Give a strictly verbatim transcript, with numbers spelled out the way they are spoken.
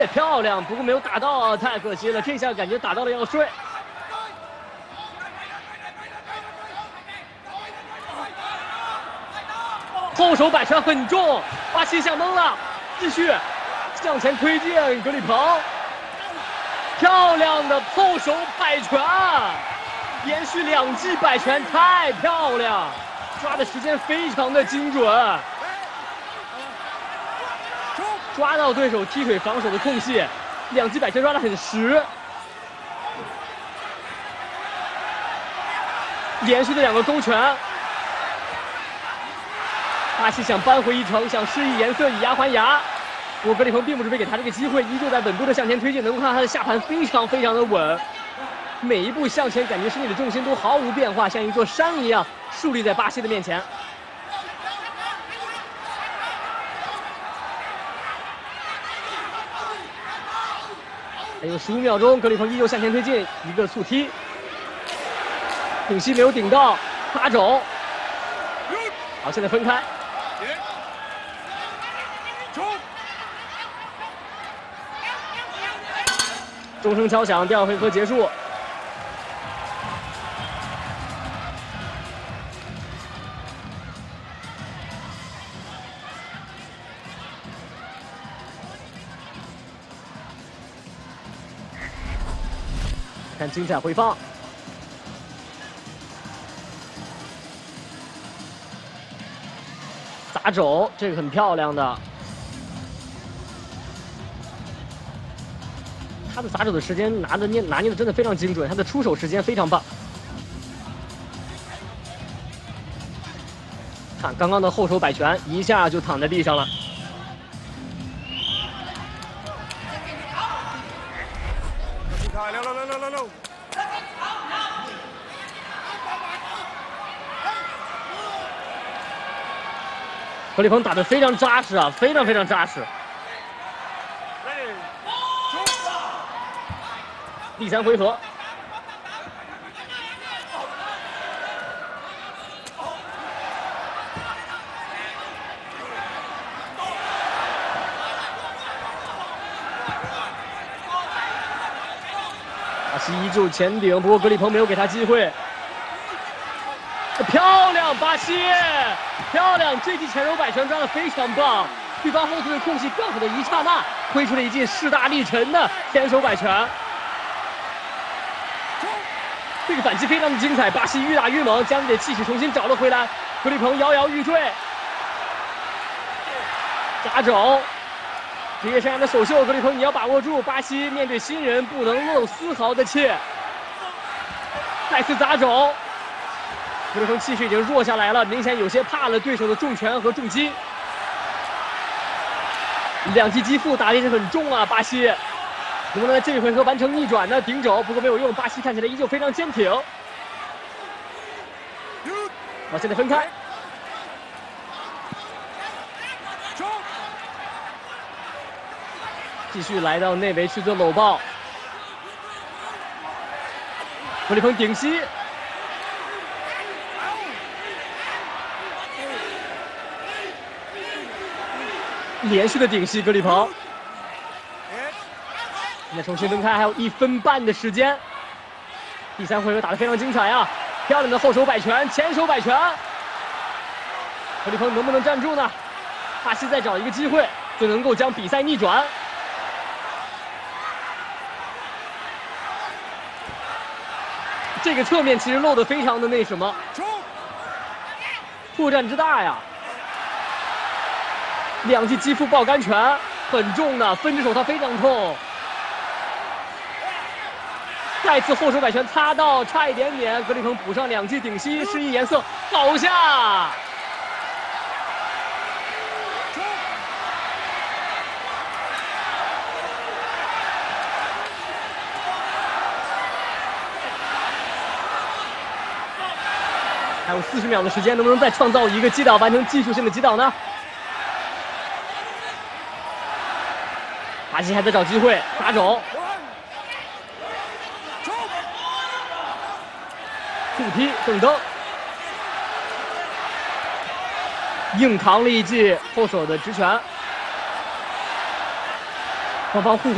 漂亮，不过没有打到，太可惜了。这下感觉打到了要睡。后手摆拳很重，巴西想懵了，继续向前推进，格里鹏。漂亮的后手摆拳，连续两记摆拳，太漂亮，抓的时间非常的精准。 抓到对手踢腿防守的空隙，两记摆拳抓得很实，连续的两个勾拳，巴西想扳回一城，想示意颜色，以牙还牙。不过格里鹏并不是没给他这个机会，依旧在稳步的向前推进，能够看到他的下盘非常非常的稳，每一步向前，感觉身体的重心都毫无变化，像一座山一样竖立在巴西的面前。 还有十五秒钟，格里鹏依旧向前推进，一个速踢，顶膝没有顶到，八肘。好，现在分开。钟声敲响，第二回合结束。看精彩回放，砸肘，这个很漂亮的。他的砸肘的时间拿的捏拿捏的真的非常精准，他的出手时间非常棒。看刚刚的后手摆拳，一下就躺在地上了。 格里鹏打得非常扎实啊，非常非常扎实。第三回合，巴西依旧前顶，不过格里鹏没有给他机会。 漂亮，巴西，漂亮！这记前手摆拳抓得非常棒，对方后退的空隙刚好的一刹那，挥出了一记势大力沉的前手摆拳。这个反击非常的精彩，巴西愈打愈猛，将自己的气势重新找了回来。格里鹏摇摇欲坠，砸肘，职业生涯的首秀，格里鹏你要把握住。巴西面对新人不能露丝毫的怯，再次砸肘。 格里鹏气势已经弱下来了，明显有些怕了对手的重拳和重击。两记击负打的也是很重啊，巴西能不能在这一回合完成逆转呢？顶肘，不过没有用，巴西看起来依旧非常坚挺。好，现在分开。继续来到内围去做搂抱。格里鹏顶膝。 连续的顶膝，格里鹏。现在重新分开，还有一分半的时间。第三回合打得非常精彩啊！漂亮的后手摆拳，前手摆拳。格里鹏能不能站住呢？巴西再找一个机会，就能够将比赛逆转。这个侧面其实露得非常的那什么，破绽之大呀！ 两记击负爆杆拳，很重的，分指手套非常痛。再次后手摆拳擦到，差一点点，格里鹏补上两记顶膝，示意颜色，倒下。还有四十秒的时间，能不能再创造一个击倒，完成技术性的击倒呢？ 巴西还在找机会，打肘，速踢等等，硬扛了一记后手的直拳，双方互换。